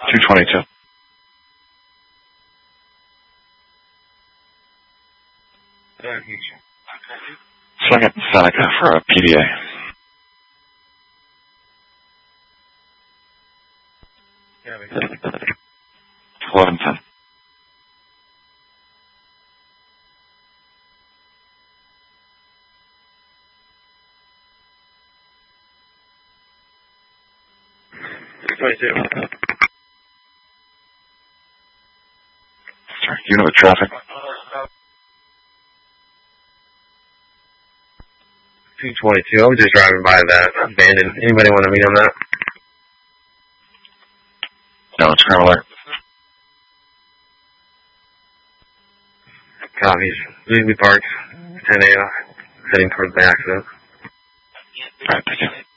222. Swing it Seneca for a PDA. Yeah, 1110. Sorry, you know the traffic. 222. I was just driving by that abandoned. Anybody want to meet on that? No, it's crime alert. Copies. Legally parked. 10 a.m. Heading towards the accident. Alright, thank you.